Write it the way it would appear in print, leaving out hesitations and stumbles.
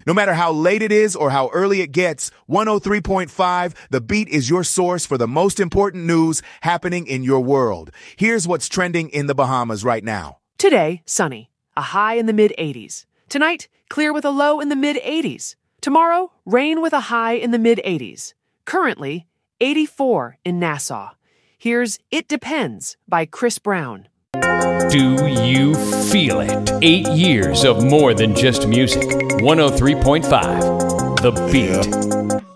No matter how late it is or how early it gets, 103.5 The Beat is your source for the most important news happening in your world. Here's what's trending in the Bahamas right now. Today, sunny, a high in the mid-80s. Tonight, clear with a low in the mid-80s. Tomorrow, rain with a high in the mid-80s. Currently, 84 in Nassau. Here's It Depends by Chris Brown. Do you feel it? 8 years of more than just music. 103.5 The Beat.